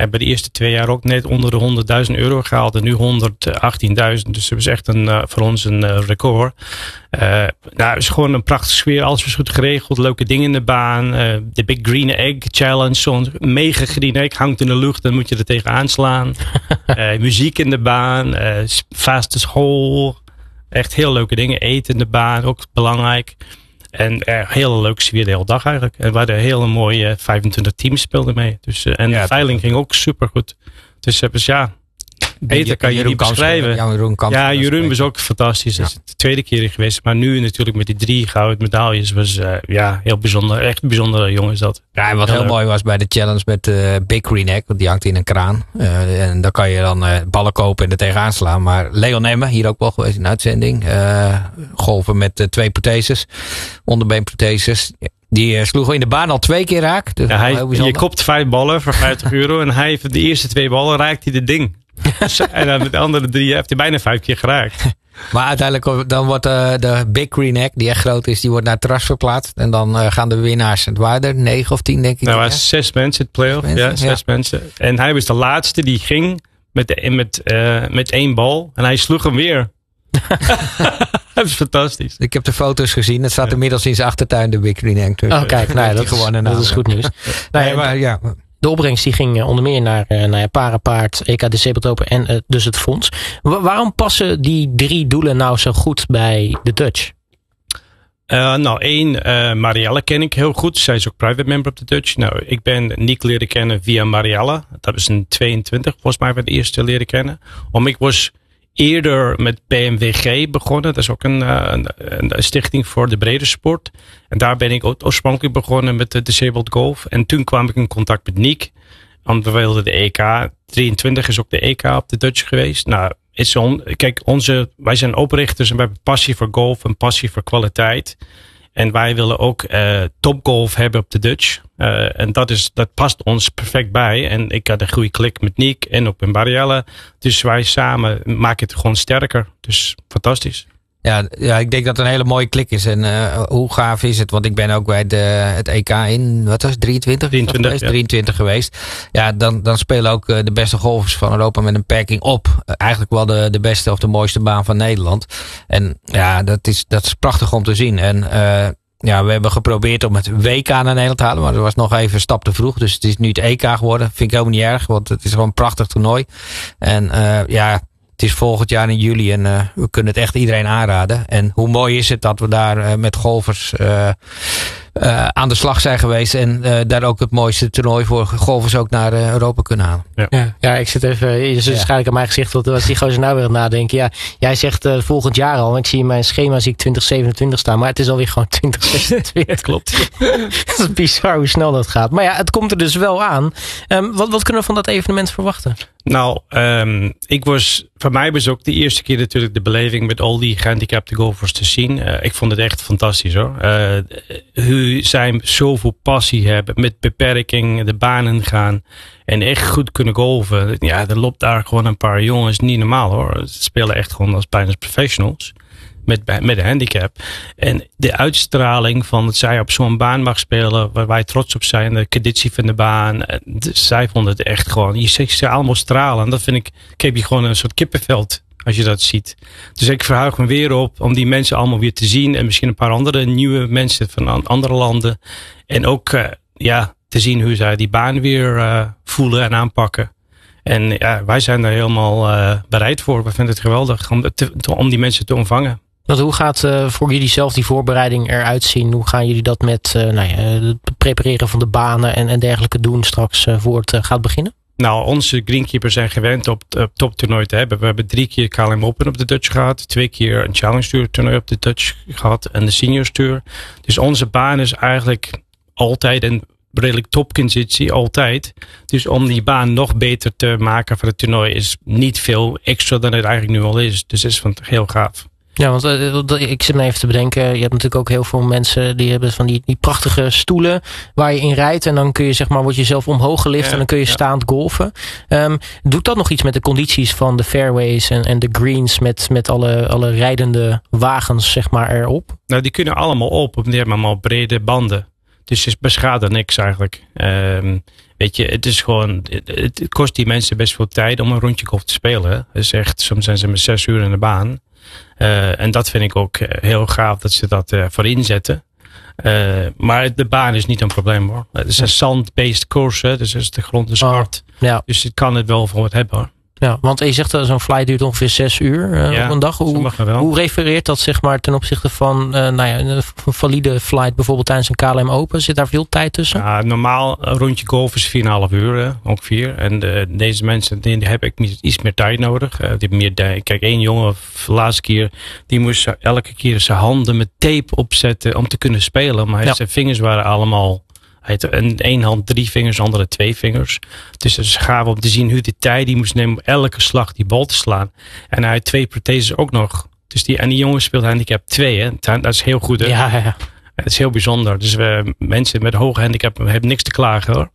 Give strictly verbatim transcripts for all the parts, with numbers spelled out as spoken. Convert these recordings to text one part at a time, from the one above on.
En bij de eerste twee jaar ook net onder de honderdduizend euro gehaald. En nu honderdachttienduizend. Dus dat is echt een, uh, voor ons een uh, record. Uh, nou, het is gewoon een prachtige sfeer. Alles is goed geregeld. Leuke dingen in de baan. Uh, de Big Green Egg Challenge. Zo'n mega green egg hangt in de lucht. Dan moet je er tegenaan slaan. uh, muziek in de baan. Uh, fastest hole. Echt heel leuke dingen. Eten in de baan. Ook belangrijk. En uh, hele leuke sfeer de hele dag eigenlijk. En we hadden hele mooie vijfentwintig teams speelden mee. Dus, uh, en ja, de veiling ging ook super goed. Dus, uh, dus ja, beter kan je Jeroen niet beschrijven. Jeroen ja, Jeroen was ook fantastisch. Dat is de tweede keer geweest. Maar nu natuurlijk met die drie gouden medailles was uh, ja, heel bijzonder. Echt een bijzondere jongen is dat. Ja, en wat heel, heel mooi was bij de challenge met de uh, Big Green Egg. Want die hangt in een kraan. Uh, en dan kan je dan uh, ballen kopen en er tegenaan slaan. Maar Leon Emme, hier ook wel geweest in uitzending. Uh, golven met uh, twee protheses. Onderbeenprotheses. Die uh, sloeg in de baan al twee keer raak. Dus ja, hij, je kopt vijf ballen voor vijftig euro. En hij heeft de eerste twee ballen raakt hij de ding. En dan met de andere drie heeft hij bijna vijf keer geraakt. Maar uiteindelijk dan wordt uh, de Big Green Egg, die echt groot is, die wordt naar het terras verplaatst. En dan uh, gaan de winnaars. Het waren er negen of tien, denk ik. Er waren zes mensen het playoff. Zes, mensen, ja, zes ja. mensen. En hij was de laatste die ging met, de, met, uh, met één bal. En hij sloeg hem weer. Dat is fantastisch. Ik heb de foto's gezien. Het staat ja. inmiddels in zijn achtertuin, de Big Green Egg. Dus oh, kijk, nou ja, dat, is, dat is goed nieuws. nou, ja, maar, ja. De opbrengst die ging onder meer naar, naar ja, Parapaard, E K Disabled Open en uh, dus het fonds. Wa- waarom passen die drie doelen nou zo goed bij de Dutch? Uh, nou, één, uh, Marielle ken ik heel goed. Zij is ook private member op de Dutch. Nou, ik ben Nick leren kennen via Marielle. Dat is een tweeëntwintig, volgens mij, bij de eerste leren kennen. Om ik was eerder met B M W G begonnen. Dat is ook een, een, een stichting voor de brede sport. En daar ben ik oorspronkelijk begonnen met de Disabled Golf. En toen kwam ik in contact met Nick. Want we wilden de E K. drieëntwintig is ook de E K op de Dutch geweest. Nou, is on, kijk, onze, wij zijn oprichters en wij hebben passie voor golf en passie voor kwaliteit. En wij willen ook uh, topgolf hebben op de Dutch. Uh, en dat, is, dat past ons perfect bij. En ik had een goede klik met Nick en ook met Marielle. Dus wij samen maken het gewoon sterker. Dus fantastisch. Ja, ja, ik denk dat het een hele mooie klik is. En uh, hoe gaaf is het? Want ik ben ook bij de, het E K in, wat was het, drieëntwintig? drieëntwintig, geweest? Ja. drieëntwintig geweest. Ja, dan, dan spelen ook uh, de beste golfers van Europa met een beperking op. Uh, eigenlijk wel de, de beste of de mooiste baan van Nederland. En ja, dat is, dat is prachtig om te zien. En uh, ja, we hebben geprobeerd om het W K naar Nederland te halen. Maar dat was nog even een stap te vroeg. Dus het is nu het E K geworden. Vind ik helemaal niet erg. Want het is gewoon een prachtig toernooi. En uh, ja... Het is volgend jaar in juli en uh, we kunnen het echt iedereen aanraden. En hoe mooi is het dat we daar uh, met golfers uh, uh, aan de slag zijn geweest. En uh, daar ook het mooiste toernooi voor golfers ook naar uh, Europa kunnen halen. Ja. Ja, ja, ik zit even, je zit ja. waarschijnlijk aan mijn gezicht. Wat was die gozer nou weer aan het nadenken? Ja, jij zegt uh, volgend jaar al. Ik zie in mijn schema zie ik twintig zevenentwintig staan. Maar het is alweer gewoon twintig zesentwintig. Klopt. Het is bizar hoe snel dat gaat. Maar ja, het komt er dus wel aan. Um, wat, wat kunnen we van dat evenement verwachten? Nou, um, ik was, voor mij was ook de eerste keer natuurlijk de beleving met al die gehandicapte golfers te zien. Uh, ik vond het echt fantastisch hoor. Uh, hoe zij zoveel passie hebben met beperking, de banen gaan en echt goed kunnen golven. Ja, er loopt daar gewoon een paar jongens, niet normaal hoor. Ze spelen echt gewoon als bijna professionals. Met, met een handicap. En de uitstraling van dat zij op zo'n baan mag spelen, waar wij trots op zijn, de conditie van de baan. Zij vonden het echt gewoon, je ziet ze allemaal stralen. En dat vind ik, ik heb je gewoon een soort kippenveld als je dat ziet. Dus ik verheug me weer op om die mensen allemaal weer te zien. En misschien een paar andere nieuwe mensen van andere landen. En ook uh, ja, te zien hoe zij die baan weer uh, voelen en aanpakken. En ja, wij zijn daar helemaal uh, bereid voor. We vinden het geweldig om, te, om die mensen te ontvangen. Want hoe gaat uh, voor jullie zelf die voorbereiding eruit zien? Hoe gaan jullie dat met uh, nou ja, het prepareren van de banen en, en dergelijke doen straks uh, voor het uh, gaat beginnen? Nou, onze greenkeepers zijn gewend op het uh, toptoernooi te hebben. We hebben drie keer K L M Open op de Dutch gehad. Twee keer een Challenge Tour toernooi op de Dutch gehad. En de Seniors Tour. Dus onze baan is eigenlijk altijd een redelijk topconditie, altijd. Dus om die baan nog beter te maken voor het toernooi is niet veel extra dan het eigenlijk nu al is. Dus dat is van heel gaaf. Ja, want uh, ik zit me even te bedenken. Je hebt natuurlijk ook heel veel mensen die hebben van die, die prachtige stoelen waar je in rijdt. En dan kun je zeg maar, word je zelf omhoog gelift ja, en dan kun je ja. staand golfen. Um, doet dat nog iets met de condities van de fairways en, en de greens met, met alle, alle rijdende wagens zeg maar erop? Nou, die kunnen allemaal op, die hebben allemaal brede banden. Dus het beschadigt niks eigenlijk. Um, weet je, het is gewoon, het, het kost die mensen best veel tijd om een rondje golf te spelen. Het is echt, soms zijn ze met zes uur in de baan. Uh, en dat vind ik ook heel gaaf dat ze dat uh, voor inzetten. Uh, maar de baan is niet een probleem hoor. Het is een sand-based course, hè, dus de grond is hard. Oh, ja. Dus het kan het wel voor wat hebben hoor. Ja, want je zegt dat zo'n flight duurt ongeveer zes uur uh, ja, op een dag. Hoe, hoe refereert dat zeg maar ten opzichte van uh, nou ja, een valide flight bijvoorbeeld tijdens een K L M Open? Zit daar veel tijd tussen? Ja, normaal een rondje golf is vier komma vijf uur, hè, ongeveer. En uh, deze mensen die, die hebben iets meer tijd nodig. Uh, die hebben meer tijd. Kijk, één jongen de laatste keer, die moest elke keer zijn handen met tape opzetten om te kunnen spelen. Maar ja. zijn vingers waren allemaal... Hij had in één hand drie vingers, andere twee vingers. Dus het is gaaf om te zien hoe de tijd die moest nemen om elke slag die bal te slaan. En hij had twee protheses ook nog. Dus die, en die jongen speelt handicap twee. Hè. Dat is heel goed. Hè? Ja, ja. Dat is heel bijzonder. Dus we mensen met hoge handicap hebben niks te klagen hoor.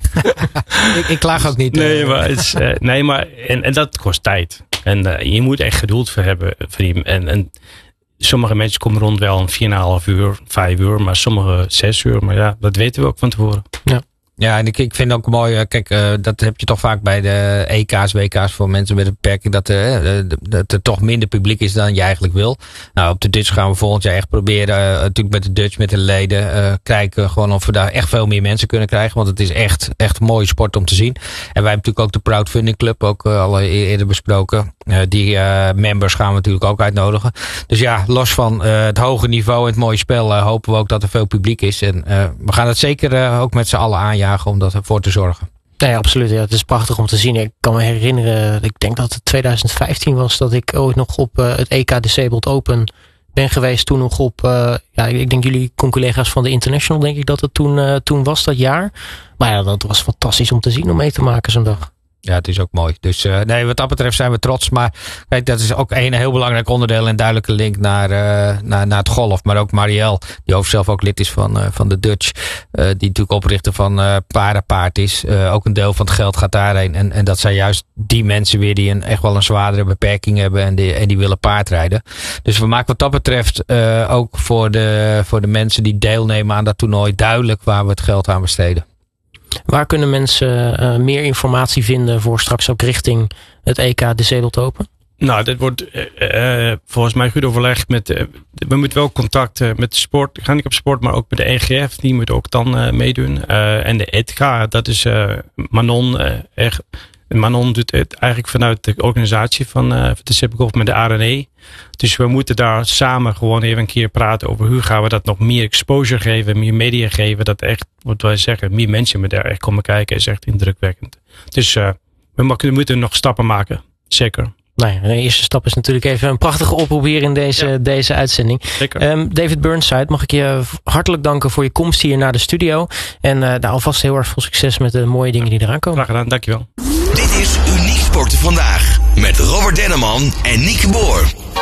ik, ik klaag ook niet. Nee, maar, het is, uh, nee, maar en, en dat kost tijd. En uh, je moet echt geduld voor hebben. Voor die, en, en sommige mensen komen rond wel een vier komma vijf uur, vijf uur, maar sommige zes uur. Maar ja, dat weten we ook van tevoren. Ja. Ja, en ik, ik vind ook mooi, kijk, uh, dat heb je toch vaak bij de E K's, W K's voor mensen met een beperking, dat, uh, dat er toch minder publiek is dan je eigenlijk wil. Nou, op de Dutch gaan we volgend jaar echt proberen, uh, natuurlijk met de Dutch, met de leden, uh, kijken gewoon of we daar echt veel meer mensen kunnen krijgen, want het is echt, echt een mooie sport om te zien. En wij hebben natuurlijk ook de Crowdfunding Club, ook uh, al eerder besproken. Uh, die uh, members gaan we natuurlijk ook uitnodigen. Dus ja, los van uh, het hoge niveau en het mooie spel, uh, hopen we ook dat er veel publiek is. En uh, we gaan het zeker uh, ook met z'n allen aanjagen om ervoor te zorgen. Nee, absoluut. Ja, het is prachtig om te zien. Ik kan me herinneren, ik denk dat het twintig vijftien was dat ik ooit nog op uh, het E K Disabled Open ben geweest. Toen nog op, uh, ja, ik denk jullie collega's van de International, denk ik dat het toen, uh, toen was dat jaar. Maar ja, dat was fantastisch om te zien, om mee te maken zo'n dag. Ja, het is ook mooi. Dus uh, nee, wat dat betreft zijn we trots. Maar kijk, dat is ook een heel belangrijk onderdeel en duidelijke link naar, uh, naar, naar het golf. Maar ook Marielle, die overigens zelf ook lid is van, uh, van de Dutch. Uh, die natuurlijk oprichter van uh, Paardenpaard is. Uh, ook een deel van het geld gaat daarheen. En, en dat zijn juist die mensen weer die een, echt wel een zwaardere beperking hebben. En die, en die willen paardrijden. Dus we maken wat dat betreft uh, ook voor de, voor de mensen die deelnemen aan dat toernooi duidelijk waar we het geld aan besteden. Waar kunnen mensen uh, meer informatie vinden voor straks ook richting het E K Disabled Open? Nou, dat wordt uh, uh, volgens mij goed overlegd met. Uh, we moeten wel contact uh, met de sport, handicap sport, maar ook met de E G F. Die moet ook dan uh, meedoen. Uh, en de E T G A, dat is uh, Manon. Uh, echt, Manon doet het eigenlijk vanuit de organisatie van uh, de Disabled met de R N E. Dus we moeten daar samen gewoon even een keer praten over hoe gaan we dat nog meer exposure geven, meer media geven. Dat echt, wat wij zeggen, meer mensen met daar echt komen kijken is echt indrukwekkend. Dus uh, we moeten nog stappen maken. Zeker. Nou ja, de eerste stap is natuurlijk even een prachtige oproep hier in deze, ja. deze uitzending. Zeker. Um, David Burnside, mag ik je hartelijk danken voor je komst hier naar de studio. En uh, nou, alvast heel erg veel succes met de mooie dingen die eraan komen. Graag gedaan, dankjewel. Dit is Uniek Sporten Vandaag met Robert Denneman en Nieke Boer.